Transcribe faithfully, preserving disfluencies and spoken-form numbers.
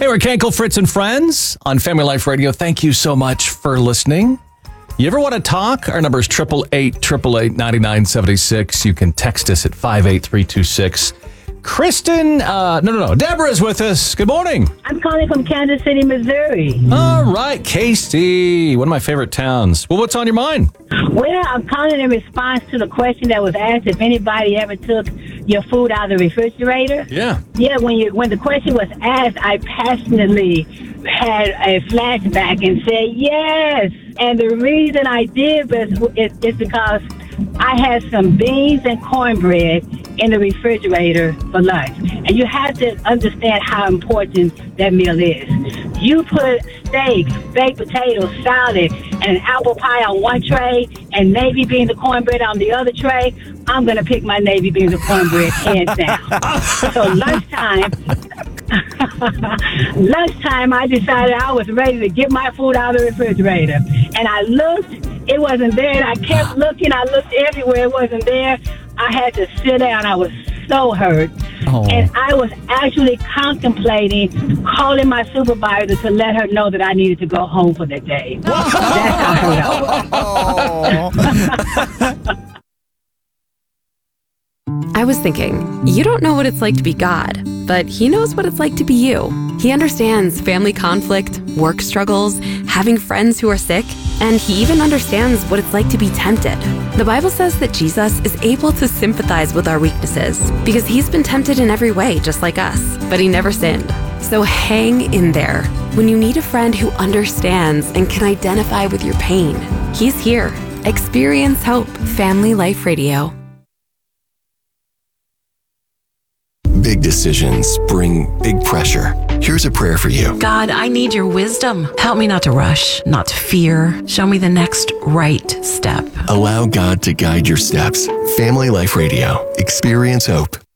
we're Kenkel, Fritz, and Friends on Family Life Radio. Thank you so much for listening. You ever want to talk? Our number is eight eight eight, eight eight eight, nine nine seven six. You can text us at five eight three two six. Kristen, uh, no, no, no. Deborah's with us. Good morning. I'm calling from Kansas City, Missouri. All right, K C, one of my favorite towns. Well, what's on your mind? Well, I'm calling in response to the question that was asked if anybody ever took your food out of the refrigerator. Yeah. Yeah, when you when the question was asked, I passionately had a flashback and said yes. And the reason I did was is, is because I had some beans and cornbread in the refrigerator for lunch. And you have to understand how important that meal is. You put steak, baked potatoes, salad, and an apple pie on one tray, and navy beans and cornbread on the other tray. I'm going to pick my navy beans and cornbread hands down. So lunchtime, lunchtime, I decided I was ready to get my food out of the refrigerator. And I looked, it wasn't there, and I kept looking. I looked everywhere, it wasn't there. I had to sit down. I was so hurt. Oh. And I was actually contemplating calling my supervisor to let her know that I needed to go home for the day. That's how hurt I was. I was thinking, you don't know what it's like to be God, but He knows what it's like to be you. He understands family conflict, work struggles, having friends who are sick, and He even understands what it's like to be tempted. The Bible says that Jesus is able to sympathize with our weaknesses because He's been tempted in every way, just like us, but He never sinned. So hang in there. When you need a friend who understands and can identify with your pain, He's here. Experience Hope, Family Life Radio. Big decisions bring big pressure. Here's a prayer for you. God, I need your wisdom. Help me not to rush, not to fear. Show me the next right step. Allow God to guide your steps. Family Life Radio. Experience hope.